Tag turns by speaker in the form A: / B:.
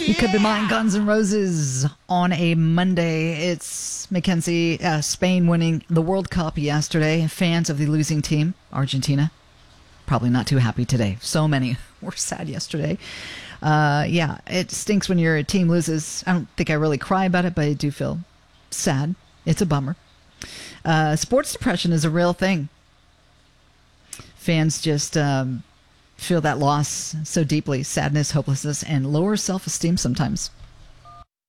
A: You could be mine, Guns N' Roses, on a Monday. It's Mackenzie, Spain winning the World Cup yesterday. Fans of the losing team, Argentina, probably not too happy today. So many were sad yesterday. Yeah, it stinks when your team loses. I don't think I really cry about it, but I do feel sad. It's a bummer. Sports depression is a real thing. Fans just feel that loss so deeply, sadness, hopelessness, and lower self-esteem sometimes.